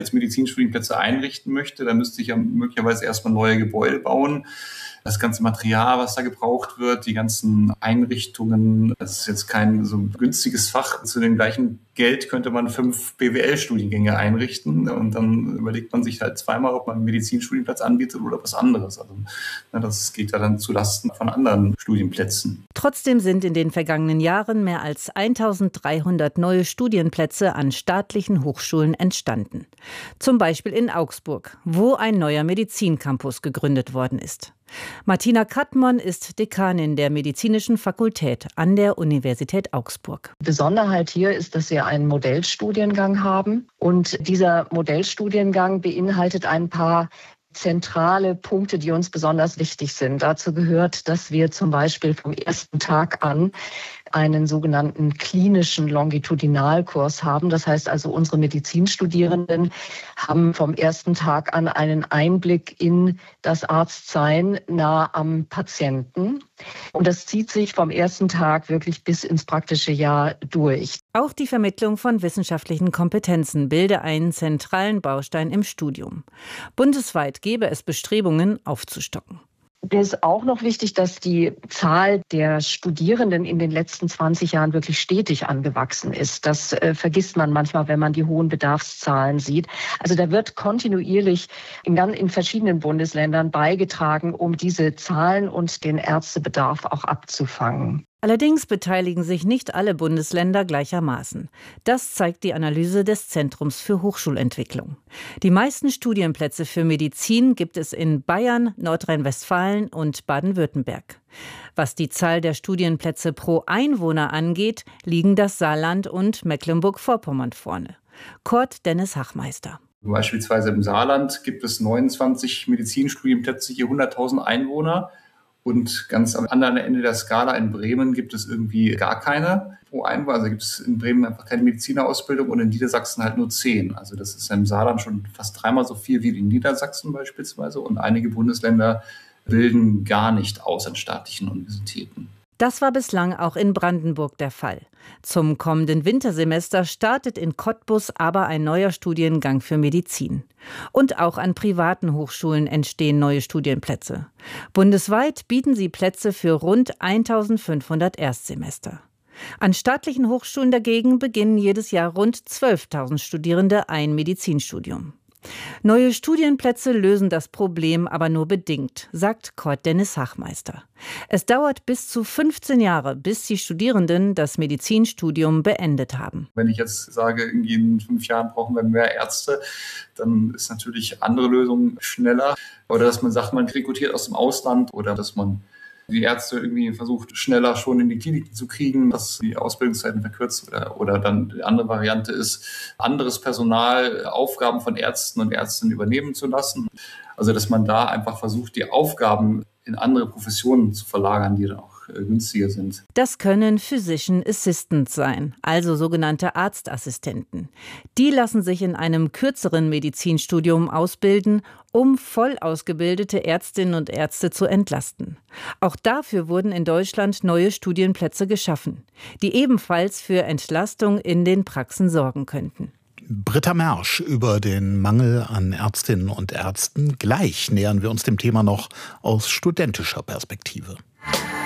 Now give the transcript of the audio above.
jetzt Medizinstudienplätze einrichten möchte, dann müsste ich ja möglicherweise erstmal neue Gebäude bauen. Das ganze Material, was da gebraucht wird, die ganzen Einrichtungen, das ist jetzt kein so günstiges Fach. Zu dem gleichen Geld könnte man 5 BWL-Studiengänge einrichten und dann überlegt man sich halt zweimal, ob man einen Medizinstudienplatz anbietet oder was anderes. Also das geht ja dann zulasten von anderen Studienplätzen. Trotzdem sind in den vergangenen Jahren mehr als 1300 neue Studienplätze an staatlichen Hochschulen entstanden. Zum Beispiel in Augsburg, wo ein neuer Medizincampus gegründet worden ist. Martina Kattmann ist Dekanin der Medizinischen Fakultät an der Universität Augsburg. Besonderheit hier ist, dass wir einen Modellstudiengang haben. Und dieser Modellstudiengang beinhaltet ein paar zentrale Punkte, die uns besonders wichtig sind. Dazu gehört, dass wir zum Beispiel vom ersten Tag an einen sogenannten klinischen Longitudinalkurs haben. Das heißt also, unsere Medizinstudierenden haben vom ersten Tag an einen Einblick in das Arztsein nah am Patienten. Und das zieht sich vom ersten Tag wirklich bis ins praktische Jahr durch. Auch die Vermittlung von wissenschaftlichen Kompetenzen bilde einen zentralen Baustein im Studium. Bundesweit gebe es Bestrebungen, aufzustocken. Es ist auch noch wichtig, dass die Zahl der Studierenden in den letzten 20 Jahren wirklich stetig angewachsen ist. Das vergisst man manchmal, wenn man die hohen Bedarfszahlen sieht. Also da wird kontinuierlich in verschiedenen Bundesländern beigetragen, um diese Zahlen und den Ärztebedarf auch abzufangen. Allerdings beteiligen sich nicht alle Bundesländer gleichermaßen. Das zeigt die Analyse des Zentrums für Hochschulentwicklung. Die meisten Studienplätze für Medizin gibt es in Bayern, Nordrhein-Westfalen und Baden-Württemberg. Was die Zahl der Studienplätze pro Einwohner angeht, liegen das Saarland und Mecklenburg-Vorpommern vorne. Kurt Dennis Hachmeister. Beispielsweise im Saarland gibt es 29 Medizinstudienplätze je 100.000 Einwohner. Und ganz am anderen Ende der Skala in Bremen gibt es irgendwie gar keine pro Einwohner. Also gibt es in Bremen einfach keine Medizinerausbildung und in Niedersachsen halt nur 10. Also das ist im Saarland schon fast 3-mal so viel wie in Niedersachsen beispielsweise. Und einige Bundesländer bilden gar nicht aus an staatlichen Universitäten. Das war bislang auch in Brandenburg der Fall. Zum kommenden Wintersemester startet in Cottbus aber ein neuer Studiengang für Medizin. Und auch an privaten Hochschulen entstehen neue Studienplätze. Bundesweit bieten sie Plätze für rund 1500 Erstsemester. An staatlichen Hochschulen dagegen beginnen jedes Jahr rund 12.000 Studierende ein Medizinstudium. Neue Studienplätze lösen das Problem aber nur bedingt, sagt Kurt Dennis Hachmeister. Es dauert bis zu 15 Jahre, bis die Studierenden das Medizinstudium beendet haben. Wenn ich jetzt sage, irgendwie in 5 Jahren brauchen wir mehr Ärzte, dann ist natürlich andere Lösung schneller. Oder dass man sagt, man rekrutiert aus dem Ausland oder dass man die Ärzte irgendwie versucht, schneller schon in die Kliniken zu kriegen, dass die Ausbildungszeiten verkürzt oder dann die andere Variante ist, anderes Personal Aufgaben von Ärzten und Ärztinnen übernehmen zu lassen. Also dass man da einfach versucht, die Aufgaben in andere Professionen zu verlagern, die dann auch günstiger sind. Das können Physician Assistants sein, also sogenannte Arztassistenten. Die lassen sich in einem kürzeren Medizinstudium ausbilden, um voll ausgebildete Ärztinnen und Ärzte zu entlasten. Auch dafür wurden in Deutschland neue Studienplätze geschaffen, die ebenfalls für Entlastung in den Praxen sorgen könnten. Britta Mersch über den Mangel an Ärztinnen und Ärzten. Gleich nähern wir uns dem Thema noch aus studentischer Perspektive.